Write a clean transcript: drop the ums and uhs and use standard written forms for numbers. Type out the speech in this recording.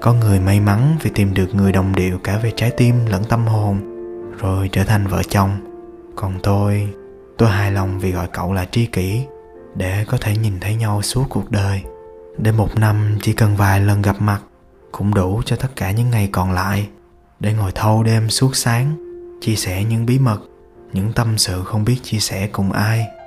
Có người may mắn vì tìm được người đồng điệu cả về trái tim lẫn tâm hồn, rồi trở thành vợ chồng. Còn tôi hài lòng vì gọi cậu là tri kỷ, để có thể nhìn thấy nhau suốt cuộc đời. Để một năm chỉ cần vài lần gặp mặt cũng đủ cho tất cả những ngày còn lại, để ngồi thâu đêm suốt sáng, chia sẻ những bí mật, những tâm sự không biết chia sẻ cùng ai.